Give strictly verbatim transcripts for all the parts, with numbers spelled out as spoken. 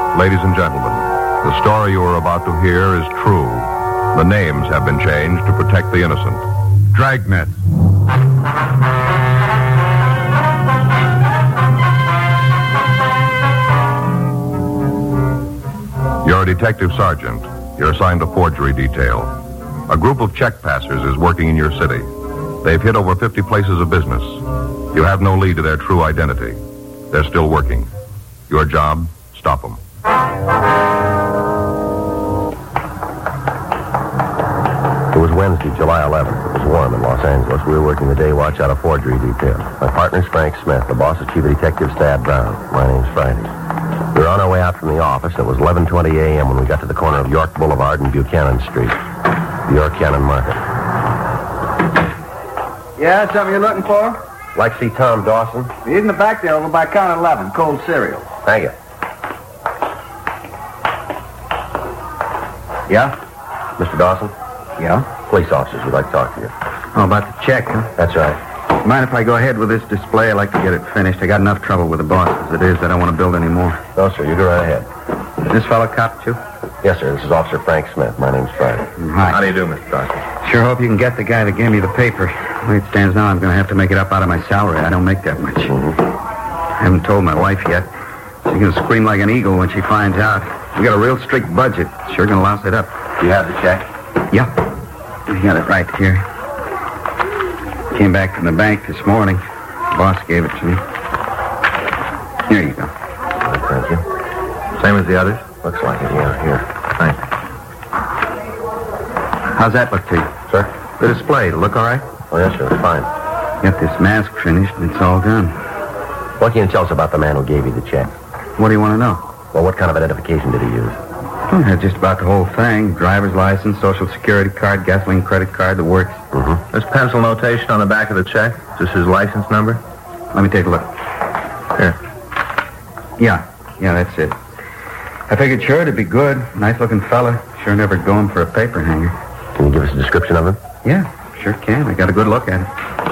Ladies and gentlemen, the story you are about to hear is true. The names have been changed to protect the innocent. Dragnet. You're a detective sergeant. You're assigned to forgery detail. A group of check passers is working in your city. They've hit over fifty places of business. You have no lead to their true identity. They're still working. Your job, stop them. It was Wednesday, July eleventh. It was warm in Los Angeles. We were working the day watch out of forgery detail. My partner's Frank Smith. The boss is Chief of Detectives Thad Brown. My name's Friday. We were on our way out from the office. It was eleven twenty a.m. when we got to the corner of York Boulevard and Buchanan Street. The York Cannon Market. Yeah, something you're looking for? Like to see Tom Dawson? He's in the back there over by counter eleven, cold cereal. Thank you. Yeah? Mister Dawson? Yeah? Police officers would like to talk to you. Oh, about the check, huh? That's right. Mind if I go ahead with this display? I'd like to get it finished. I got enough trouble with the boss as it is. I don't want to build any more. No, sir. You go right ahead. Is this fellow cop, too? Yes, sir. This is Officer Frank Smith. My name's Friday. Hi. How do you do, Mister Dawson? Sure hope you can get the guy that gave me the paper. The way it stands now, I'm going to have to make it up out of my salary. I don't make that much. Mm-hmm. I haven't told my wife yet. She's going to scream like an eagle when she finds out. We got a real strict budget. Sure going to louse it up. Do you have the check? Yeah. I got it right here. Came back from the bank this morning. The boss gave it to me. Here you go. Thank you. Same as the others? Looks like it, yeah. Here. Thanks. How's that look to you? Sir? The display, look all right? Oh, yes, sir. It's fine. Got this mask finished and it's all done. What can you tell us about the man who gave you the check? What do you want to know? Well, what kind of identification did he use? Well, I had just about the whole thing. Driver's license, social security card, gasoline credit card, the works. Mm-hmm. There's pencil notation on the back of the check. Just his license number. Let me take a look. Here. Yeah. Yeah, that's it. I figured sure it'd be good. Nice-looking fella. Sure never going for a paper hanger. Can you give us a description of him? Yeah, sure can. I got a good look at it.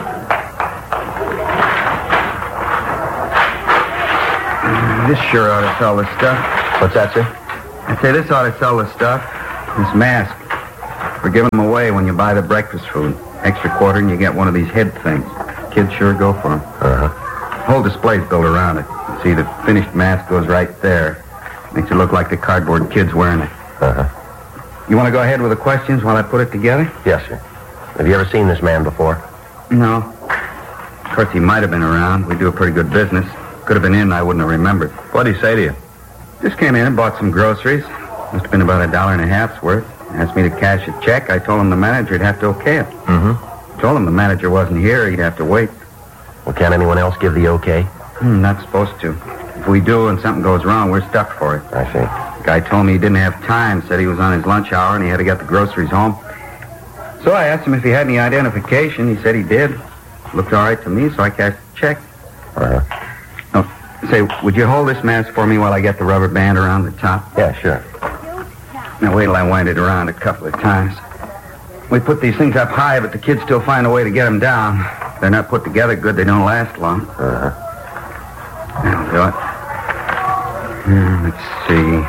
This sure ought to sell the stuff. What's that, sir? I say this ought to sell the stuff. This mask. We're giving them away when you buy the breakfast food. Extra quarter and you get one of these head things. Kids sure go for them. Uh-huh. The whole display's built around it. See, the finished mask goes right there. Makes it look like the cardboard kid's wearing it. Uh-huh. You want to go ahead with the questions while I put it together? Yes, sir. Have you ever seen this man before? No. Of course, he might have been around. We do a pretty good business. Could have been in, I wouldn't have remembered. What'd he say to you? Just came in and bought some groceries. Must have been about a dollar and a half's worth. Asked me to cash a check. I told him the manager'd have to okay it. Mm-hmm. Told him the manager wasn't here. He'd have to wait. Well, can't anyone else give the okay? Hmm, not supposed to. If we do and something goes wrong, we're stuck for it. I see. The guy told me he didn't have time. Said he was on his lunch hour and he had to get the groceries home. So I asked him if he had any identification. He said he did. Looked all right to me, so I cashed the check. Uh-huh. Oh, say, would you hold this mask for me while I get the rubber band around the top? Yeah, sure. Now, wait till I wind it around a couple of times. We put these things up high, but the kids still find a way to get them down. If they're not put together good, they don't last long. Uh-huh. That'll do it. Hmm, let's see.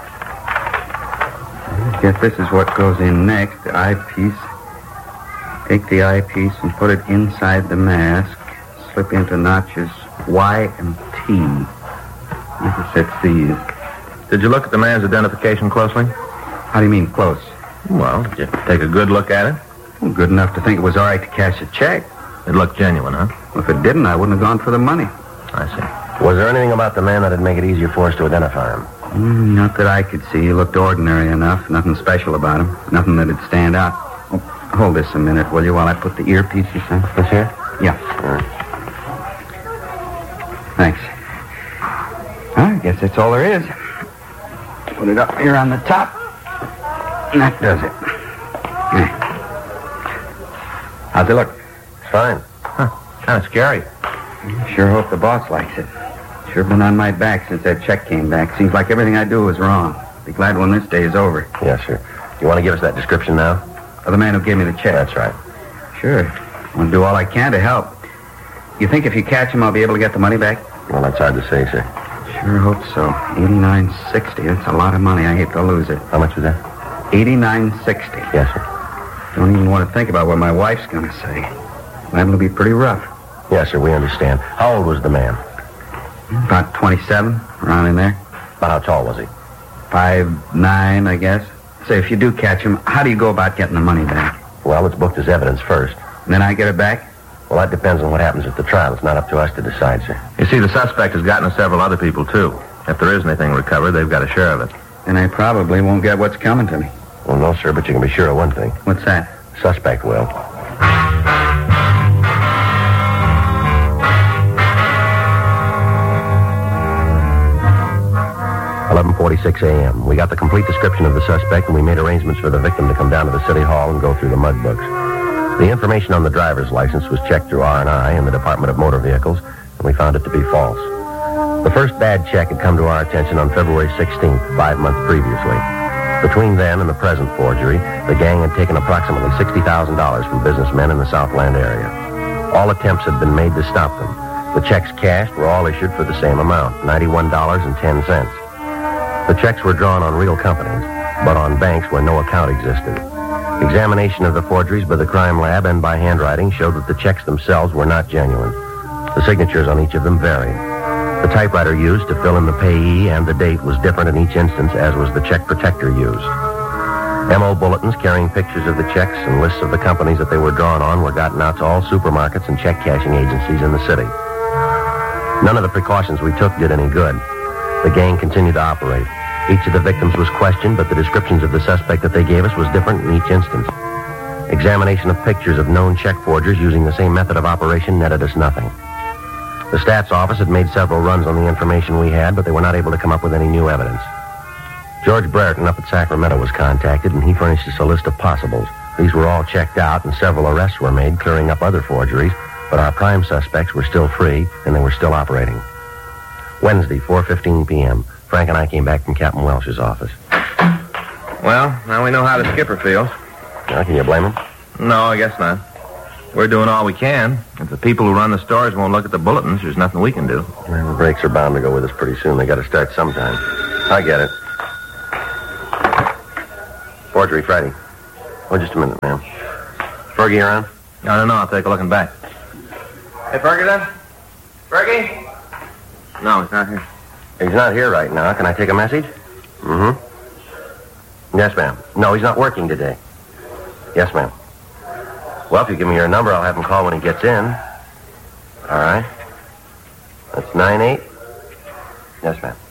I guess this is what goes in next, the eyepiece. Take the eyepiece and put it inside the mask. Slip into notches Y and T. I guess that's these. Did you look at the man's identification closely? How do you mean, close? Well, did you take a good look at it? Well, good enough to think it was all right to cash a check. It looked genuine, huh? Well, if it didn't, I wouldn't have gone for the money. I see. Was there anything about the man that'd make it easier for us to identify him? Mm, not that I could see. He looked ordinary enough. Nothing special about him. Nothing that'd stand out. Oh, hold this a minute, will you, while I put the earpieces in? This here? Yeah. Uh, Thanks. I guess that's all there is. Put it up here on the top. And that does it. Yeah. How's it look? it's fine. Huh. Kind of scary. Sure hope the boss likes it. Sure been on my back since that check came back. Seems like everything I do is wrong. Be glad when this day is over. Yes, sir. You want to give us that description now? Of the man who gave me the check. That's right. Sure. I want to do all I can to help. You think if you catch him, I'll be able to get the money back? Well, that's hard to say, sir. Sure hope so. eighty-nine sixty. That's a lot of money. I hate to lose it. How much was that? eighty-nine sixty. Yes, sir. Don't even want to think about what my wife's going to say. Liable to be pretty rough. Yes, sir, we understand. How old was the man? About twenty-seven, around in there. About how tall was he? Five, nine, I guess. Say, if you do catch him, how do you go about getting the money back? Well, it's booked as evidence first. And then I get it back? Well, that depends on what happens at the trial. It's not up to us to decide, sir. You see, the suspect has gotten to several other people, too. If there is anything recovered, they've got a share of it. And I probably won't get what's coming to me. Well, no, sir, but you can be sure of one thing. What's that? Suspect will. eleven forty-six a.m. We got the complete description of the suspect, and we made arrangements for the victim to come down to the city hall and go through the mud books. The information on the driver's license was checked through R and I and the Department of Motor Vehicles, and we found it to be false. The first bad check had come to our attention on February sixteenth, five months previously. Between then and the present forgery, the gang had taken approximately sixty thousand dollars from businessmen in the Southland area. All attempts had been made to stop them. The checks cashed were all issued for the same amount, ninety-one dollars and ten cents. The checks were drawn on real companies, but on banks where no account existed. Examination of the forgeries by the crime lab and by handwriting showed that the checks themselves were not genuine. The signatures on each of them varied. The typewriter used to fill in the payee and the date was different in each instance, as was the check protector used. M O bulletins carrying pictures of the checks and lists of the companies that they were drawn on were gotten out to all supermarkets and check cashing agencies in the city. None of the precautions we took did any good. The gang continued to operate. Each of the victims was questioned, but the descriptions of the suspect that they gave us was different in each instance. Examination of pictures of known check forgers using the same method of operation netted us nothing. The stats office had made several runs on the information we had, but they were not able to come up with any new evidence. George Brereton up at Sacramento was contacted, and he furnished us a list of possibles. These were all checked out, and several arrests were made, clearing up other forgeries, but our prime suspects were still free, and they were still operating. Wednesday, four fifteen p.m., Frank and I came back from Captain Welsh's office. Well, now we know how the skipper feels. Now, can you blame him? No, I guess not. We're doing all we can. If the people who run the stores won't look at the bulletins, there's nothing we can do. Well, the brakes are bound to go with us pretty soon. They got to start sometime. I get it. Forgery Friday. Oh, just a minute, ma'am. Fergie around? I don't know. I'll take a look in back. Hey, Ferguson? Fergie? No, he's not here. He's not here right now. Can I take a message? Mm-hmm. Yes, ma'am. No, he's not working today. Yes, ma'am. Well, if you give me your number, I'll have him call when he gets in. All right. That's nine eight. Yes, ma'am.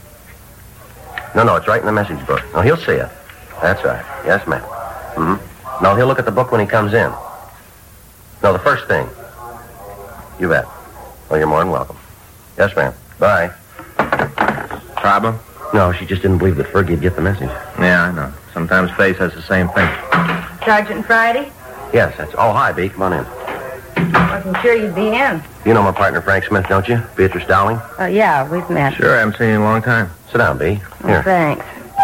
No, no, it's right in the message book. No, he'll see it. That's right. Yes, ma'am. Mm-hmm. No, he'll look at the book when he comes in. No, the first thing. You bet. Well, you're more than welcome. Yes, ma'am. Bye. Problem? No, she just didn't believe that Fergie'd get the message. Yeah, I know. Sometimes Face has the same thing. Sergeant Friday? Yes, that's... Oh, hi, B. Come on in. Wasn't sure you'd be in. You know my partner, Frank Smith, don't you? Beatrice Dowling? Uh, yeah, we've met. Sure, I haven't seen you in a long time. Sit down, B. Oh, Here. thanks.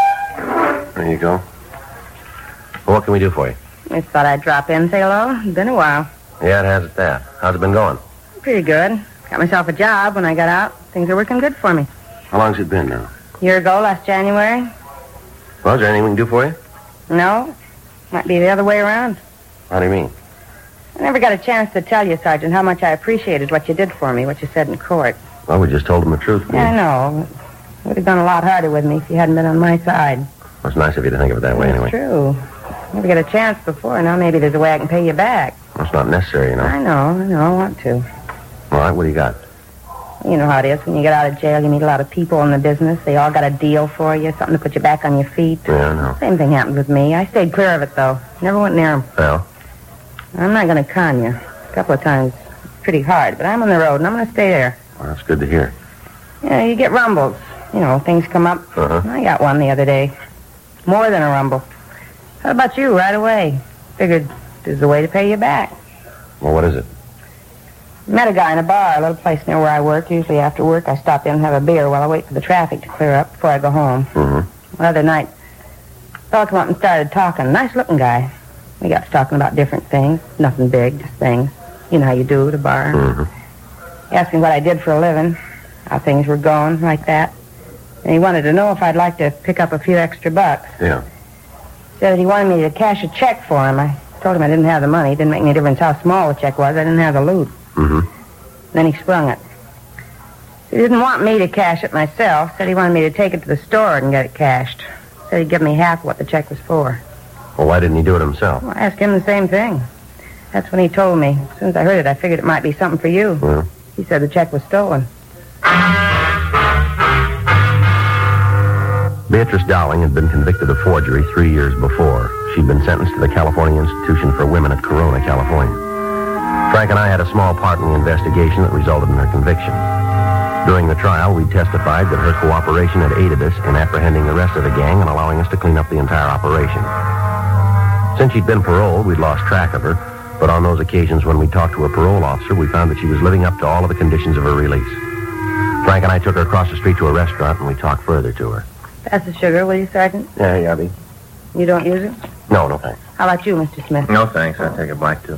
There you go. Well, what can we do for you? Just thought I'd drop in and say hello. Been a while. Yeah, it has at that. How's it been going? Pretty good. Got myself a job when I got out. Things are working good for me. How long's it been now? A year ago, last January. Well, is there anything we can do for you? No. Might be the other way around. How do you mean? I never got a chance to tell you, Sergeant, how much I appreciated what you did for me, what you said in court. Well, we just told him the truth, B. Yeah, I know. It would have done a lot harder with me if you hadn't been on my side. Well, it's nice of you to think of it that way, It's anyway. true. Never got a chance before. Now maybe there's a way I can pay you back. Well, it's not necessary, you know. I know. I know. I want to. All right, what do you got? You know how it is. When you get out of jail, you meet a lot of people in the business. They all got a deal for you, something to put you back on your feet. Yeah, I know. Same thing happened with me. I stayed clear of it, though. Never went near 'em. Well, I'm not going to con you. A couple of times, it's pretty hard, but I'm on the road, and I'm going to stay there. well, that's good to hear. Yeah, you get rumbles. You know, things come up. Uh-huh. I got one the other day. More than a rumble. How about you, right away? Figured there's a way to pay you back. Well, what is it? Met a guy in a bar, a little place near where I work. Usually after work, I stop in and have a beer while I wait for the traffic to clear up before I go home. Mm-hmm. The other night, a fellow come up and started talking. Nice-looking guy. We got to talking about different things. Nothing big, just things. You know how you do at a bar. Mm-hmm. He asked me what I did for a living, how things were going, like that. And he wanted to know if I'd like to pick up a few extra bucks. Yeah. Said that he wanted me to cash a check for him. I told him I didn't have the money. It didn't make any difference how small the check was. I didn't have the loot. Mm-hmm. Then he sprung it. He didn't want me to cash it myself. Said he wanted me to take it to the store and get it cashed. Said he'd give me half what the check was for. Well, why didn't he do it himself? Well, I asked him the same thing. That's when he told me. As soon as I heard it, I figured it might be something for you. Well. He said the check was stolen. Beatrice Dowling had been convicted of forgery three years before. She'd been sentenced to the California Institution for Women at Corona, California. Frank and I had a small part in the investigation that resulted in her conviction. During the trial, we testified that her cooperation had aided us in apprehending the rest of the gang and allowing us to clean up the entire operation. Since she'd been paroled, we'd lost track of her, but on those occasions when we talked to a parole officer, we found that she was living up to all of the conditions of her release. Frank and I took her across the street to a restaurant, and we talked further to her. Pass the sugar, will you, Sergeant? Yeah, Yabby. You don't use it? No, no thanks. How about you, Mister Smith? No, thanks. I'll take a bite, too.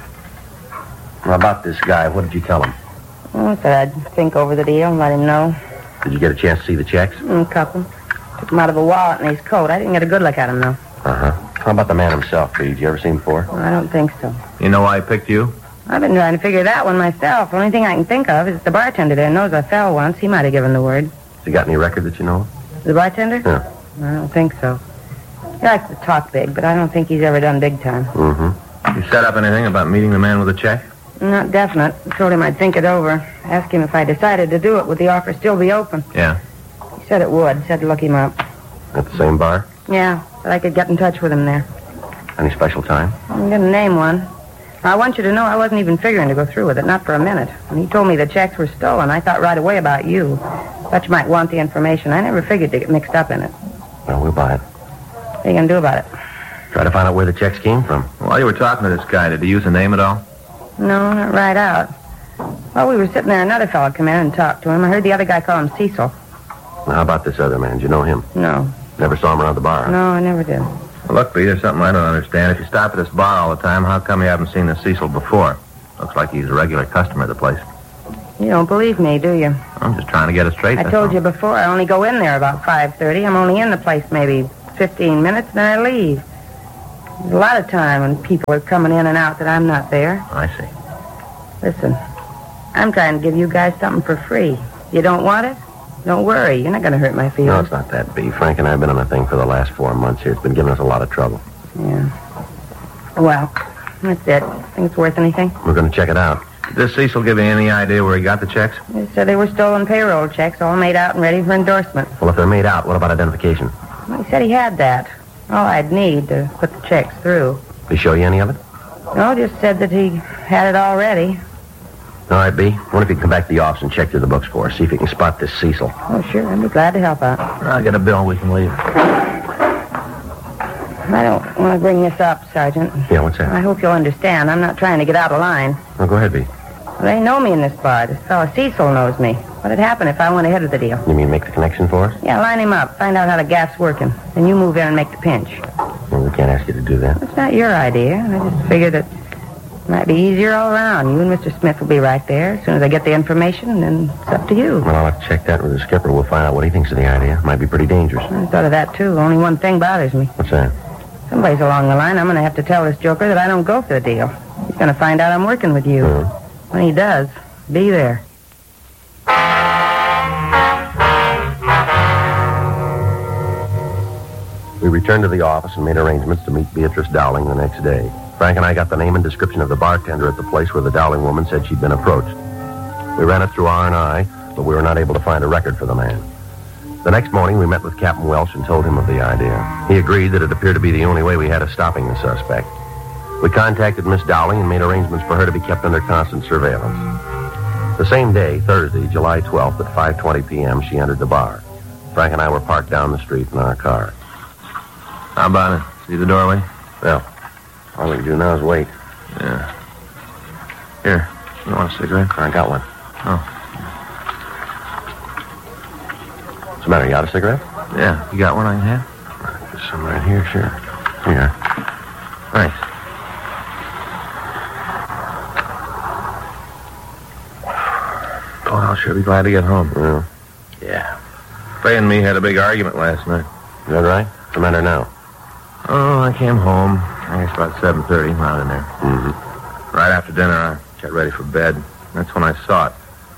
Now, about this guy, what did you tell him? Well, I said I'd think over the deal and let him know. Did you get a chance to see the checks? Mm, a couple. Took him out of a wallet in his coat. I didn't get a good look at him, though. Uh-huh. How about the man himself, Pete? Did you ever see him before? Well, I don't think so. You know why I picked you? I've been trying to figure that one myself. The only thing I can think of is the bartender there knows I fell once. He might have given the word. Has he got any record that you know of? The bartender? Yeah. I don't think so. He likes to talk big, but I don't think he's ever done big time. Mm-hmm. You set up anything about meeting the man with the check? Not definite. I told him I'd think it over. Asked him if I decided to do it, would the offer still be open? Yeah. He said it would. Said to look him up. At the same bar? Yeah, but I could get in touch with him there. Any special time? I'm going to name one. I want you to know I wasn't even figuring to go through with it, not for a minute. When he told me the checks were stolen, I thought right away about you. Thought you might want the information. I never figured to get mixed up in it. Well, we'll buy it. What are you going to do about it? Try to find out where the checks came from. While you were talking to this guy, did he use a name at all? No, not right out. While we were sitting there, another fellow came in and talked to him. I heard the other guy call him Cecil. Now, how about this other man? Did you know him? No. Never saw him around the bar? No, I never did. Well, look, Pete, there's something I don't understand. If you stop at this bar all the time, how come you haven't seen this Cecil before? Looks like he's a regular customer of the place. You don't believe me, do you? I'm just trying to get it straight. I that's told all. you before, I only go in there about five thirty. I'm only in the place maybe fifteen minutes, then I leave. There's a lot of time when people are coming in and out that I'm not there. I see. Listen, I'm trying to give you guys something for free. You don't want it? Don't worry. You're not going to hurt my feelings. No, it's not that, B. Frank and I have been on a thing for the last four months here. It's been giving us a lot of trouble. Yeah. Well, that's it. Think it's worth anything? We're going to check it out. Did this Cecil give you any idea where he got the checks? They said they were stolen payroll checks, all made out and ready for endorsement. Well, if they're made out, what about identification? Well, he said he had that. All I'd need to put the checks through. Did he show you any of it? No, just said that he had it already. All right, B. What if you come back to the office and check through the books for us? See if you can spot this Cecil. Oh, sure. I'd be glad to help out. I'll get a bill. We can leave. I don't want to bring this up, Sergeant. Yeah, what's that? I hope you'll understand. I'm not trying to get out of line. Oh, go ahead, B. Well, they know me in this bar. This fellow Cecil knows me. What'd happen if I went ahead of the deal? You mean make the connection for us? Yeah, line him up. Find out how the gap's working. Then you move in and make the pinch. Well, we can't ask you to do that. It's not your idea. I just figured that it might be easier all around. You and Mister Smith will be right there as soon as I get the information, and then it's up to you. Well, I'll have to check that with the skipper. We'll find out what he thinks of the idea. Might be pretty dangerous. I thought of that, too. Only one thing bothers me. What's that? Someplace along the line, I'm going to have to tell this joker that I don't go for the deal. He's going to find out I'm working with you. Hmm. When he does, be there. We returned to the office and made arrangements to meet Beatrice Dowling the next day. Frank and I got the name and description of the bartender at the place where the Dowling woman said she'd been approached. We ran it through R and I, but we were not able to find a record for the man. The next morning, we met with Captain Welsh and told him of the idea. He agreed that it appeared to be the only way we had of stopping the suspect. We contacted Miss Dowling and made arrangements for her to be kept under constant surveillance. The same day, Thursday, July twelfth, at five twenty p.m., she entered the bar. Frank and I were parked down the street in our car. How about it? See the doorway? Well, all we can do now is wait. Yeah. Here, you want a cigarette? I got one. Oh. What's the matter? You got a cigarette? Yeah, you got one I can have? There's some right here, sure. Here. Thanks. Oh, I'll sure be glad to get home. Well, yeah. Fay and me had a big argument last night. Is that right? What's the matter now? Oh, I came home. I guess about seven thirty, around in there. Mm-hmm. Right after dinner, I got ready for bed. That's when I saw it.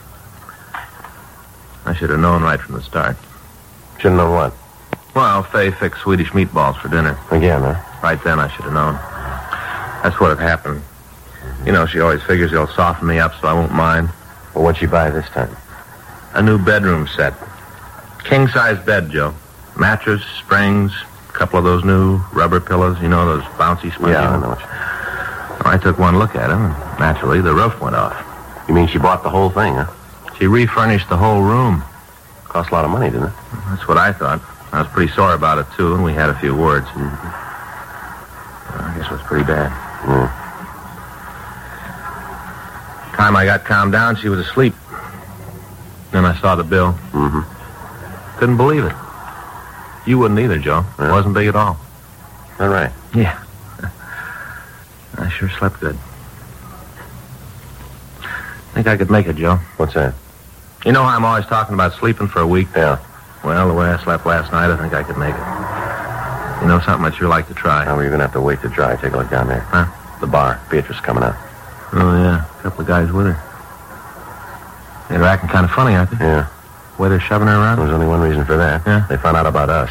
I should have known right from the start. Shouldn't know what? Well, Fay fixed Swedish meatballs for dinner. Again, huh? Right then, I should have known. That's what had happened. You know, she always figures he'll soften me up so I won't mind. Well, what'd she buy this time? A new bedroom set. King-size bed, Joe. Mattress, springs, a couple of those new rubber pillows. You know, those bouncy spongy Yeah, I ones? know what you... I took one look at them, and naturally, the roof went off. You mean she bought the whole thing, huh? She refurnished the whole room. Cost a lot of money, didn't it? That's what I thought. I was pretty sore about it, too, and we had a few words. Mm-hmm. I guess it was pretty bad. Mm. Time I got calmed down, she was asleep. Then I saw the bill. Mm-hmm. Couldn't believe it. You wouldn't either, Joe. Yeah. It wasn't big at all. All right. Yeah. I sure slept good. Think I could make it, Joe. What's that? You know how I'm always talking about sleeping for a week? Yeah. Well, the way I slept last night, I think I could make it. You know something I'd sure like to try. Now, we're going to have to wait to dry. Take a look down there. Huh? The bar. Beatrice coming out. Oh, yeah. A couple of guys with her. They're acting kind of funny, aren't they? Yeah. Way they're shoving her around? There's only one reason for that. Yeah? They found out about us.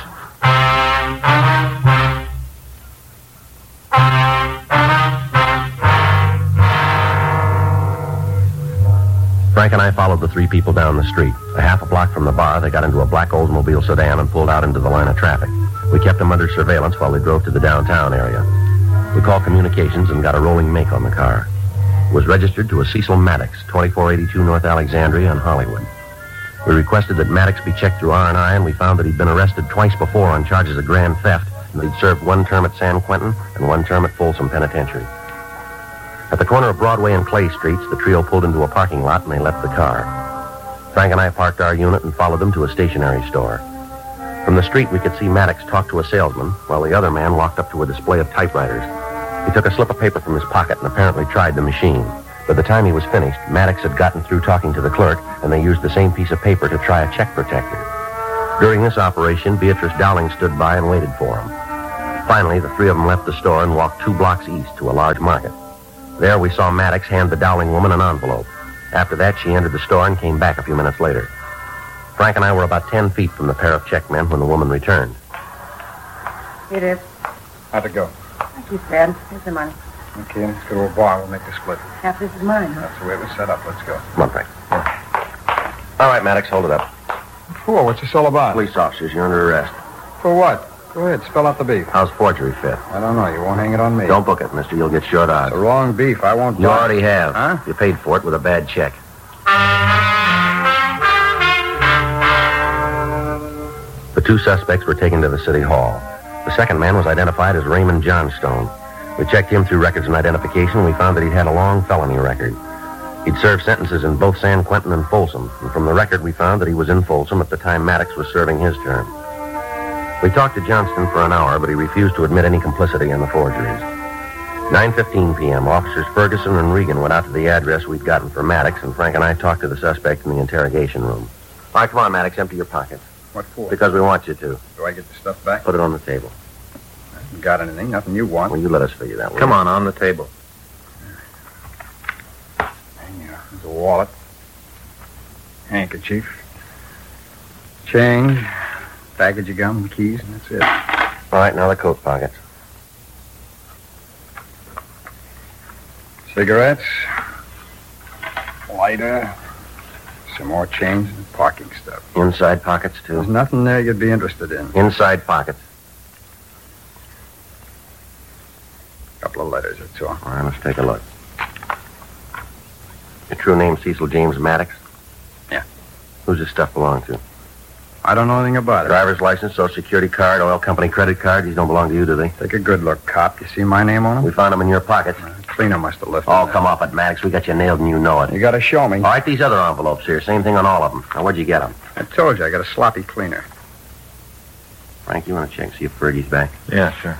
Frank and I followed the three people down the street. A half a block from the bar, they got into a black Oldsmobile sedan and pulled out into the line of traffic. We kept them under surveillance while they drove to the downtown area. We called communications and got a rolling make on the car. It was registered to a Cecil Maddox, twenty-four eighty-two North Alexandria in Hollywood. We requested that Maddox be checked through R and I, and we found that he'd been arrested twice before on charges of grand theft, and that he'd served one term at San Quentin and one term at Folsom Penitentiary. At the corner of Broadway and Clay Streets, the trio pulled into a parking lot and they left the car. Frank and I parked our unit and followed them to a stationery store. From the street, we could see Maddox talk to a salesman, while the other man walked up to a display of typewriters. He took a slip of paper from his pocket and apparently tried the machine. By the time he was finished, Maddox had gotten through talking to the clerk, and they used the same piece of paper to try a check protector. During this operation, Beatrice Dowling stood by and waited for him. Finally, the three of them left the store and walked two blocks east to a large market. There, we saw Maddox hand the Dowling woman an envelope. After that, she entered the store and came back a few minutes later. Frank and I were about ten feet from the pair of checkmen when the woman returned. Here it is. How'd it go? Thank you, Fred. Here's the money. Okay, let's go to a bar. We'll make the split. Half this is mine, huh? That's the way it was set up. Let's go. Come on, Frank. All right, Maddox, hold it up. For? What's this all about? Police officers, you're under arrest. For what? Go ahead, spell out the beef. How's forgery fit? I don't know. You won't hang it on me. Don't book it, mister. You'll get short odds. The wrong beef. I won't You buy it. already have. Huh? You paid for it with a bad check. The two suspects were taken to the city hall. The second man was identified as Raymond Johnstone. We checked him through records and identification, and we found that he'd had a long felony record. He'd served sentences in both San Quentin and Folsom, and from the record we found that he was in Folsom at the time Maddox was serving his term. We talked to Johnston for an hour, but he refused to admit any complicity in the forgeries. nine fifteen p.m., Officers Ferguson and Regan went out to the address we'd gotten for Maddox, and Frank and I talked to the suspect in the interrogation room. All right, come on, Maddox, empty your pockets. What for? Because we want you to. Do I get the stuff back? Put it on the table. I haven't got anything. Nothing you want. Well, you let us figure that. will Come you? on, on the table. Yeah, there's a wallet. Handkerchief. Change. Package of gum and keys, and that's it. All right, now the coat pockets. Cigarettes. Lighter. Some more change and parking stuff. Inside pockets, There's too. nothing there you'd be interested in. Inside pockets. A couple of letters, that's all. All right, let's take a look. Your true name, Cecil James Maddox? Yeah. Who's this stuff belong to? I don't know anything about it. Driver's license, social security card, oil company credit card. These don't belong to you, do they? Take a good look, cop. You see my name on them? We found them in your pockets. Cleaner must have left Oh, them come off it, Maddox. We got you nailed and you know it. there. You gotta show me. All right, these other envelopes here. Same thing on all of them. Now, where'd you get them? I told you, I got a sloppy cleaner. Frank, you want to check, see if Fergie's back? Yeah, sure.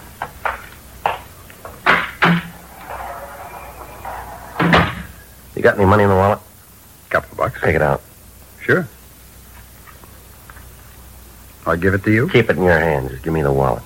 You got any money in the wallet? Couple of bucks. Take it out. Sure. I'll give it to you. Keep it in your hands. Just give me the wallet.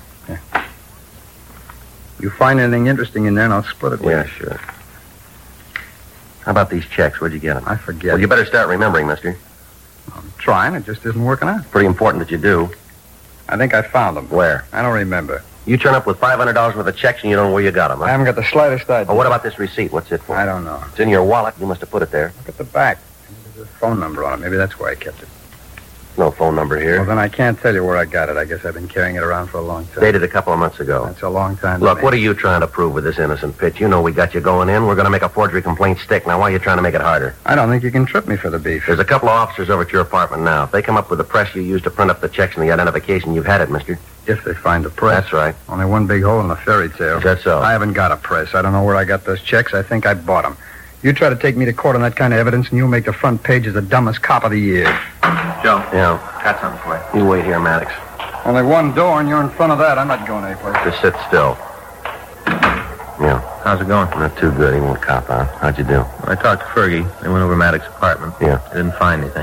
You find anything interesting in there, and I'll split it with Yeah, you. sure. How about these checks? Where'd you get them? I forget. Well, you better start remembering, mister. I'm trying. It just isn't working out. Pretty important that you do. I think I found them. Where? I don't remember. You turn up with five hundred dollars worth of checks and you don't know where you got them, huh? I haven't got the slightest idea. Oh, what about this receipt? What's it for? I don't know. It's in your wallet. You must have put it there. Look at the back. There's a phone number on it. Maybe that's where I kept it. No phone number here. Well, then I can't tell you where I got it. I guess I've been carrying it around for a long time. Dated a couple of months ago. That's a long time to Look, me. what are you trying to prove with this innocent pitch? You know we got you going in. We're going to make a forgery complaint stick. Now, why are you trying to make it harder? I don't think you can trip me for the beef. There's a couple of officers over at your apartment now. If they come up with the press you used to print up the checks and the identification, you've had it, mister. If they find the press. That's right. Only one big hole in the fairy tale. Is that so? I haven't got a press. I don't know where I got those checks. I think I bought them. You try to take me to court on that kind of evidence, and you'll make the front page as the dumbest cop of the year. Joe, Yeah. got something for you. You wait here, Maddox. Only one door, and you're in front of that. I'm not going anyplace. Just sit still. Yeah. How's it going? Not too good. He won't cop out. How'd you do? I talked to Fergie. They went over Maddox's apartment. Yeah. They didn't find anything.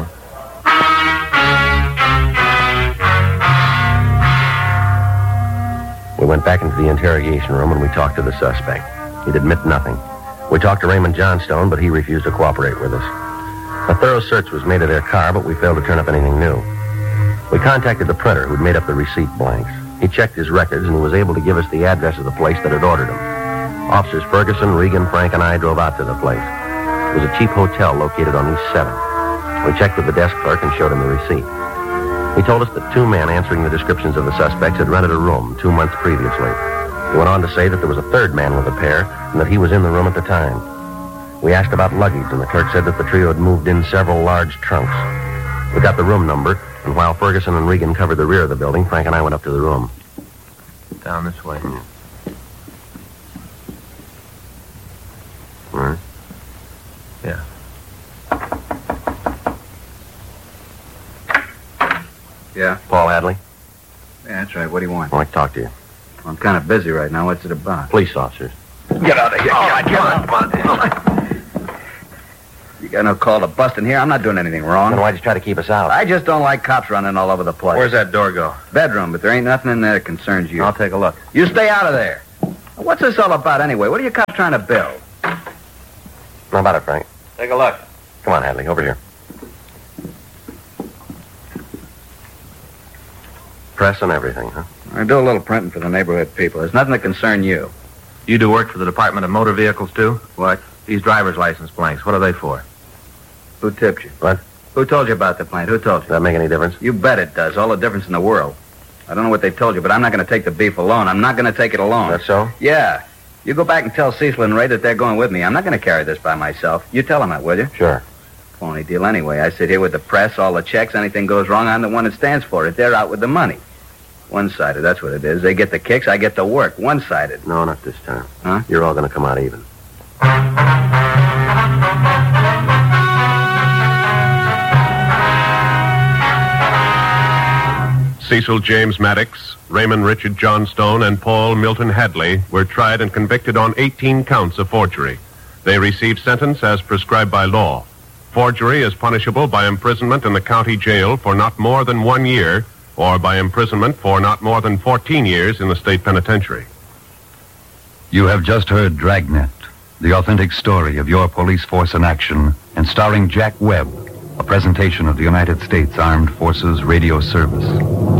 We went back into the interrogation room and we talked to the suspect. He'd admit nothing. We talked to Raymond Johnstone, but he refused to cooperate with us. A thorough search was made of their car, but we failed to turn up anything new. We contacted the printer who'd made up the receipt blanks. He checked his records and he was able to give us the address of the place that had ordered them. Officers Ferguson, Regan, Frank, and I drove out to the place. It was a cheap hotel located on East seventh. We checked with the desk clerk and showed him the receipt. He told us that two men answering the descriptions of the suspects had rented a room two months previously. He went on to say that there was a third man with a pair and that he was in the room at the time. We asked about luggage, and the clerk said that the trio had moved in several large trunks. We got the room number, and while Ferguson and Regan covered the rear of the building, Frank and I went up to the room. Down this way. All right. Yeah. Yeah? Paul Hadley, Yeah, that's right. What do you want? I'd like to talk to you. I'm kind of busy right now. What's it about? Police officers. Get out of here. All right, come on, come on. You got no call to bust in here? I'm not doing anything wrong. Then why'd you try to keep us out? I just don't like cops running all over the place. Where's that door go? Bedroom, but there ain't nothing in there that concerns you. I'll take a look. You stay out of there. What's this all about anyway? What are you cops trying to build? How about it, Frank? Take a look. Come on, Hadley, over here. Press and everything, huh? I do a little printing for the neighborhood people. There's nothing that concern you. You do work for the Department of Motor Vehicles, too? What? These driver's license blanks, what are they for? Who tipped you? What? Who told you about the plant? Who told Does you? that make any difference? You bet it does. All the difference in the world. I don't know what they told you, but I'm not going to take the beef alone. I'm not going to take it alone. That's so? Yeah. You go back and tell Cecil and Ray that they're going with me. I'm not going to carry this by myself. You tell them that, will you? Sure. Phony deal anyway. I sit here with the press, all the checks. Anything goes wrong, I'm the one that stands for it. They're out with the money. One-sided, that's what it is. They get the kicks, I get the work. One-sided. No, not this time. Huh? You're all going to come out even. Cecil James Maddox, Raymond Richard Johnstone, and Paul Milton Hadley were tried and convicted on eighteen counts of forgery. They received sentence as prescribed by law. Forgery is punishable by imprisonment in the county jail for not more than one year, or by imprisonment for not more than fourteen years in the state penitentiary. You have just heard Dragnet, the authentic story of your police force in action, and starring Jack Webb, a presentation of the United States Armed Forces Radio Service.